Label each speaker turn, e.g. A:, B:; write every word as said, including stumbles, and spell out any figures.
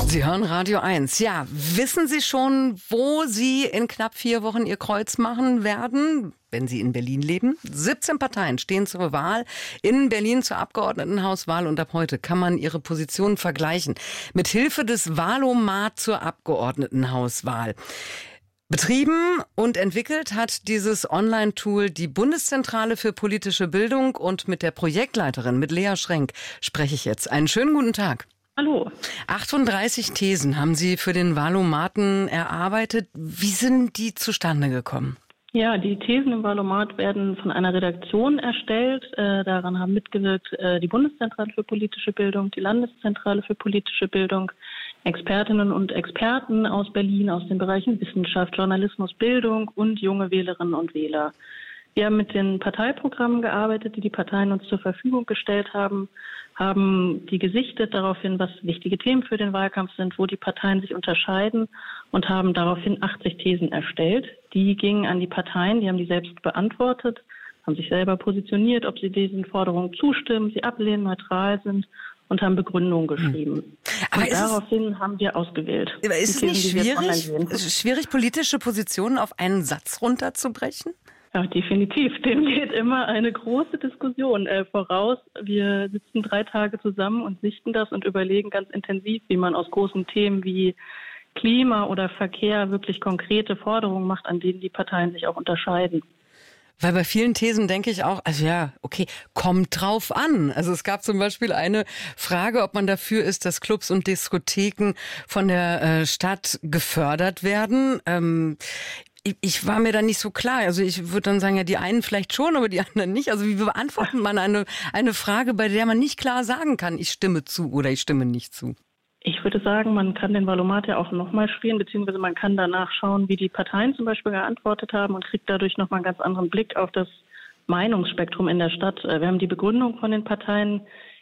A: Sie hören Radio eins. Ja, wissen Sie schon, wo Sie in knapp vier Wochen Ihr Kreuz machen werden, wenn Sie in Berlin leben? siebzehn Parteien stehen zur Wahl in Berlin zur Abgeordnetenhauswahl und ab heute kann man ihre Positionen vergleichen. Mit Hilfe des Wahlomat zur Abgeordnetenhauswahl. Betrieben und entwickelt hat dieses Online-Tool die Bundeszentrale für politische Bildung und mit der Projektleiterin, mit Lea Schrenk, spreche ich jetzt. Einen schönen guten Tag.
B: Hallo.
A: achtunddreißig Thesen haben Sie für den Wahlomaten erarbeitet. Wie sind die zustande gekommen?
B: Ja, die Thesen im Wahlomat werden von einer Redaktion erstellt. Äh, daran haben mitgewirkt äh, die Bundeszentrale für politische Bildung, die Landeszentrale für politische Bildung, Expertinnen und Experten aus Berlin, aus den Bereichen Wissenschaft, Journalismus, Bildung und junge Wählerinnen und Wähler. Wir haben mit den Parteiprogrammen gearbeitet, die die Parteien uns zur Verfügung gestellt haben, haben die gesichtet daraufhin, was wichtige Themen für den Wahlkampf sind, wo die Parteien sich unterscheiden und haben daraufhin achtzig Thesen erstellt. Die gingen an die Parteien, die haben die selbst beantwortet, haben sich selber positioniert, ob sie diesen Forderungen zustimmen, sie ablehnen, neutral sind und haben Begründungen geschrieben.
A: Aber
B: und daraufhin haben wir ausgewählt.
A: Aber ist es nicht schwierig, schwierig, politische Positionen auf einen Satz runterzubrechen?
B: Ja, definitiv. Dem geht immer eine große Diskussion äh, voraus. Wir sitzen drei Tage zusammen und sichten das und überlegen ganz intensiv, wie man aus großen Themen wie Klima oder Verkehr wirklich konkrete Forderungen macht, an denen die Parteien sich auch unterscheiden.
A: Weil bei vielen Thesen denke ich auch, also ja, okay, kommt drauf an. Also es gab zum Beispiel eine Frage, ob man dafür ist, dass Clubs und Diskotheken von der äh, Stadt gefördert werden. Ähm, Ich war mir da nicht so klar. Also ich würde dann sagen, ja, die einen vielleicht schon, aber die anderen nicht. Also wie beantwortet man eine, eine Frage, bei der man nicht klar sagen kann, ich stimme zu oder ich stimme nicht zu?
B: Ich würde sagen, man kann den Wahlomat ja auch nochmal spielen, beziehungsweise man kann danach schauen, wie die Parteien zum Beispiel geantwortet haben und kriegt dadurch nochmal einen ganz anderen Blick auf das Meinungsspektrum in der Stadt. Wir haben die Begründung von den Parteien